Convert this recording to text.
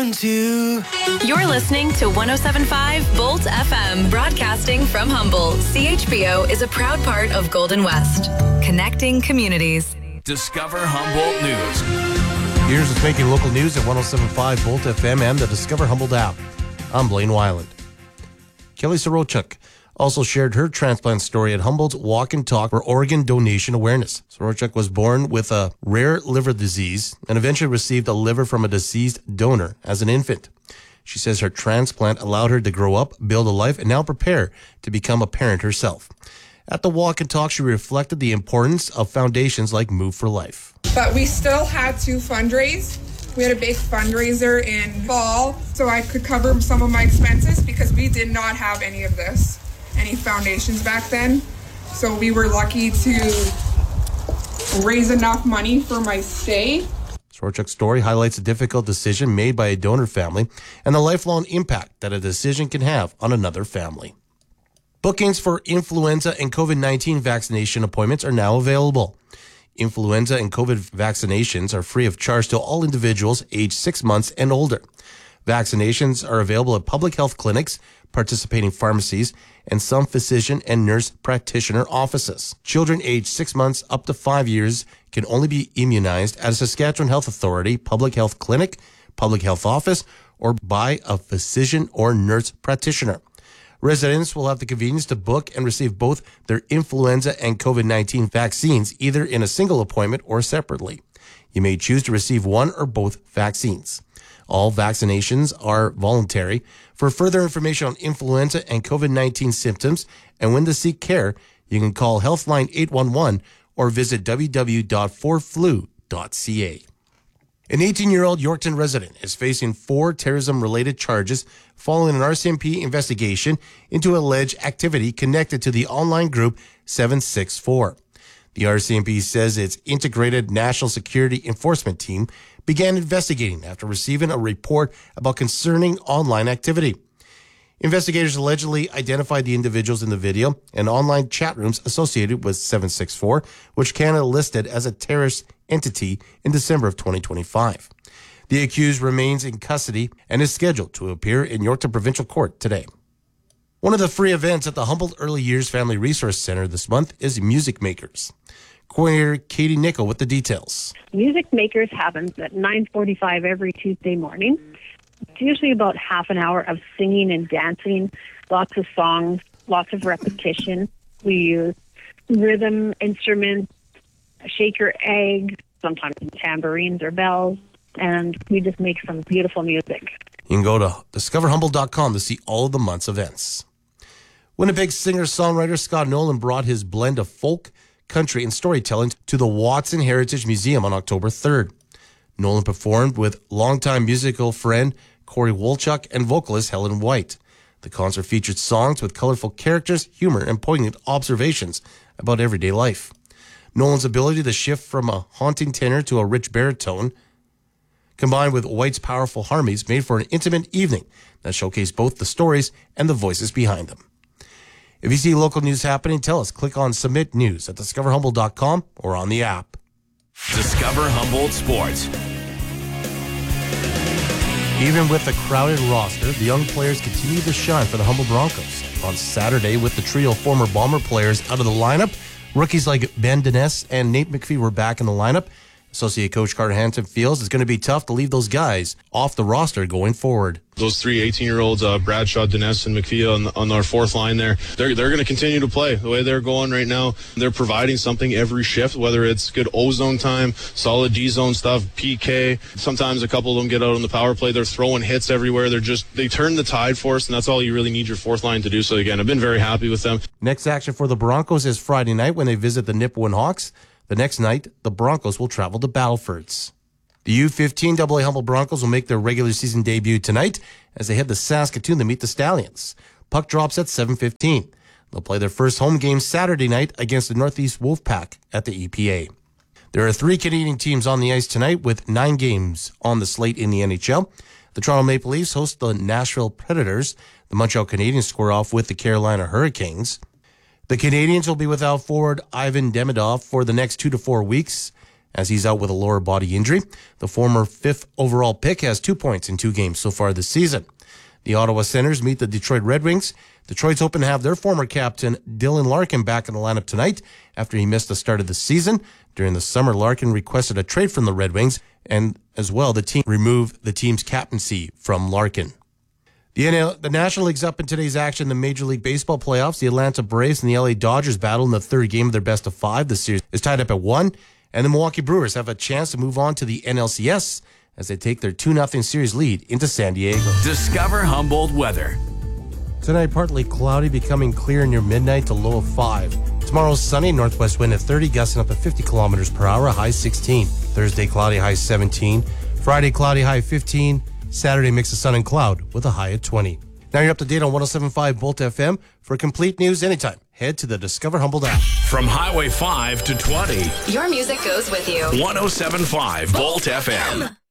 listen to. You're listening to 107.5 Bolt FM, broadcasting from Humboldt. CHBO is a proud part of Golden West, connecting communities. Discover Humboldt News. Here's what's making local news at 107.5 Bolt FM and the Discover Humboldt app. I'm Blaine Weiland. Kelly Sorochuk also shared her transplant story at Humboldt's Walk and Talk for Organ Donation Awareness. Sorochuk was born with a rare liver disease and eventually received a liver from a deceased donor as an infant. She says her transplant allowed her to grow up, build a life, and now prepare to become a parent herself. At the Walk and Talk, she reflected the importance of foundations like Move for Life. But we still had to fundraise. We had a big fundraiser in fall so I could cover some of my expenses because we did not have any of this, any foundations back then. So we were lucky to raise enough money for my stay. Sorochuk's story highlights a difficult decision made by a donor family and the lifelong impact that a decision can have on another family. Bookings for influenza and COVID-19 vaccination appointments are now available. Influenza and COVID vaccinations are free of charge to all individuals aged 6 months and older. Vaccinations are available at public health clinics, participating pharmacies, and some physician and nurse practitioner offices. Children aged 6 months up to 5 years can only be immunized at a Saskatchewan Health Authority public health clinic, public health office, or by a physician or nurse practitioner. Residents will have the convenience to book and receive both their influenza and COVID-19 vaccines, either in a single appointment or separately. You may choose to receive one or both vaccines. All vaccinations are voluntary. For further information on influenza and COVID-19 symptoms and when to seek care, you can call Healthline 811 or visit www.forflu.ca. An 18-year-old Yorkton resident is facing 4 terrorism-related charges following an RCMP investigation into alleged activity connected to the online group 764. The RCMP says its Integrated National Security Enforcement Team began investigating after receiving a report about concerning online activity. Investigators allegedly identified the individuals in the video and online chat rooms associated with 764, which Canada listed as a terrorist entity in December of 2025. The accused remains in custody and is scheduled to appear in Yorkton Provincial Court today. One of the free events at the Humboldt Early Years Family Resource Center this month is Music Makers. Coordinator Katie Nickel with the details. Music Makers happens at 9:45 every Tuesday morning. It's usually about half an hour of singing and dancing, lots of songs, lots of repetition. We use rhythm instruments, shaker egg, sometimes tambourines or bells, and we just make some beautiful music. You can go to discoverhumboldt.com to see all of the month's events. Winnipeg singer-songwriter Scott Nolan brought his blend of folk, country, and storytelling to the Watson Heritage Museum on October 3rd. Nolan performed with longtime musical friend Corey Wolchuk and vocalist Helen White. The concert featured songs with colorful characters, humor, and poignant observations about everyday life. Nolan's ability to shift from a haunting tenor to a rich baritone, combined with White's powerful harmonies, made for an intimate evening that showcased both the stories and the voices behind them. If you see local news happening, tell us. Click on Submit News at discoverhumboldt.com or on the app. Discover Humboldt Sports. Even with a crowded roster, the young players continue to shine for the Humboldt Broncos. On Saturday, with the trio of former Bomber players out of the lineup, rookies like Ben Dines and Nate McPhee were back in the lineup. Associate coach Carter Hansen feels it's going to be tough to leave those guys off the roster going forward. Those 3 18-year-olds, Bradshaw, Dines, and McPhee on our fourth line there, they're going to continue to play the way they're going right now. They're providing something every shift, whether it's good O-zone time, solid D-zone stuff, PK. Sometimes a couple of them get out on the power play. They're throwing hits everywhere. They turn the tide for us, and that's all you really need your fourth line to do. So, again, I've been very happy with them. Next action for the Broncos is Friday night when they visit the Nipawin Hawks. The next night, the Broncos will travel to Battlefords. The U15 AA Humboldt Broncos will make their regular season debut tonight as they head to Saskatoon to meet the Stallions. Puck drops at 7:15. They'll play their first home game Saturday night against the Northeast Wolfpack at the EPA. There are 3 Canadian teams on the ice tonight with 9 games on the slate in the NHL. The Toronto Maple Leafs host the Nashville Predators. The Montreal Canadiens square off with the Carolina Hurricanes. The Canadians will be without forward Ivan Demidov for the next 2 to 4 weeks as he's out with a lower body injury. The former 5th overall pick has 2 points in 2 games so far this season. The Ottawa Senators meet the Detroit Red Wings. Detroit's hoping to have their former captain, Dylan Larkin, back in the lineup tonight after he missed the start of the season. During the summer, Larkin requested a trade from the Red Wings, and as well, the team removed the team's captaincy from Larkin. The National League's up in today's action in the Major League Baseball playoffs. The Atlanta Braves and the LA Dodgers battle in the 3rd game of their best of 5. The series is tied up at 1, and the Milwaukee Brewers have a chance to move on to the NLCS as they take their 2-0 series lead into San Diego. Discover Humboldt weather. Tonight, partly cloudy, becoming clear near midnight to low of 5. Tomorrow, sunny, northwest wind at 30, gusting up to 50 kilometers per hour, high 16. Thursday, cloudy, high 17. Friday, cloudy, high 15. Saturday, mix of sun and cloud with a high at 20. Now you're up to date on 107.5 Bolt FM. For complete news anytime, head to the Discover Humboldt app. From Highway 5 to 20. Your music goes with you. 107.5 Bolt FM.